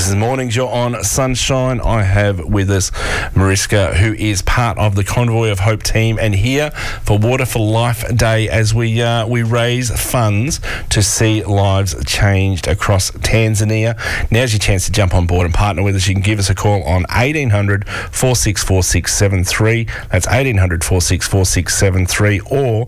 is Mornings. You're on Sunshine. I have with us Mariska, who is part of the Convoy of Hope team, and here for Water for Life Day as we raise funds to see lives changed across Tanzania. Now's your chance to jump on board and partner with us. You can give us a call on 1800 464673. That's 1800 464673 or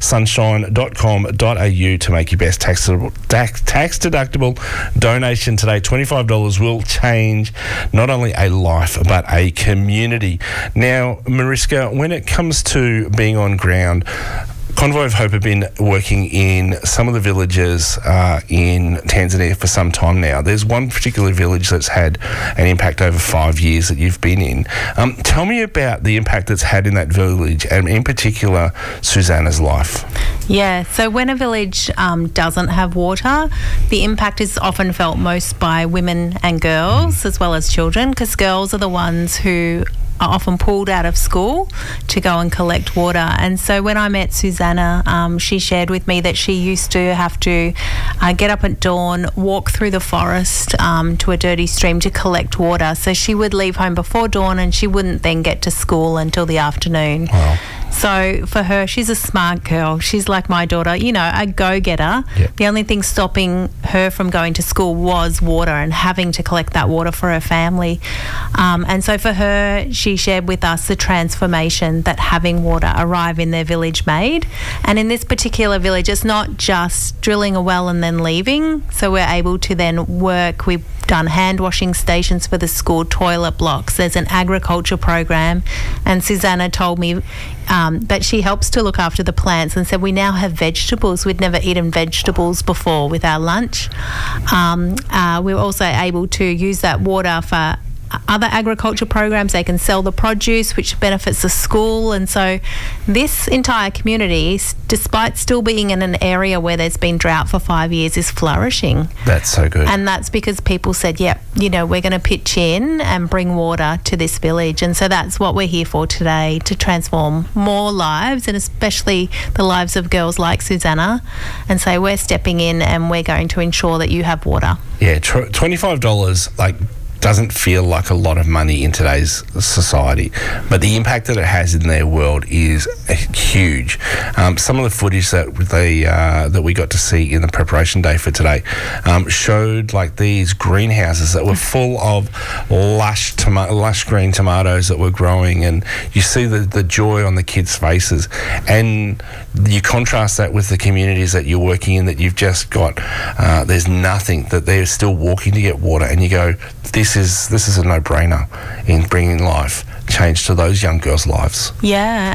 sunshine.com.au to make your best tax deductible donation today. $25 will change not only a life but a community. Now, Mariska, when it comes to being on ground, Convoy of Hope have been working in some of the villages in Tanzania for some time now. There's one particular village that's had an impact over 5 years that you've been in. Tell me about the impact that's had in that village, and in particular, Susanna's life. Yeah, so when a village doesn't have water, the impact is often felt most by women and girls as well as children, because girls are the ones who are often pulled out of school to go and collect water. And so when I met Susanna, she shared with me that she used to have to get up at dawn, walk through the forest to a dirty stream to collect water. So she would leave home before dawn and she wouldn't then get to school until the afternoon. Wow. So for her, she's a smart girl. She's like my daughter, you know, a go-getter. Yep. The only thing stopping her from going to school was water and having to collect that water for her family. And so for her, she shared with us the transformation that having water arrive in their village made. And in this particular village, it's not just drilling a well and then leaving. So we're able to then work. We've done hand washing stations for the school, toilet blocks. There's an agriculture program. And Susanna told me that she helps to look after the plants, and said we now have vegetables. We'd never eaten vegetables before with our lunch. We're also able to use that water for other agriculture programs. They can sell the produce, which benefits the school. And so this entire community, despite still being in an area where there's been drought for 5 years, is flourishing. That's so good. And that's because people said, yep, you know, we're going to pitch in and bring water to this village. And so that's what we're here for today, to transform more lives, and especially the lives of girls like Susanna, and say we're stepping in and we're going to ensure that you have water. Yeah, $25, doesn't feel like a lot of money in today's society, but the impact that it has in their world is huge. Some of the footage that we got to see in the preparation day for today showed these greenhouses that were full of lush green tomatoes that were growing, and you see the joy on the kids' faces, and you contrast that with the communities that you're working in, that you've just got there's nothing, that they're still walking to get water, and you go, this is a no-brainer in bringing change to those young girls' lives. Yeah.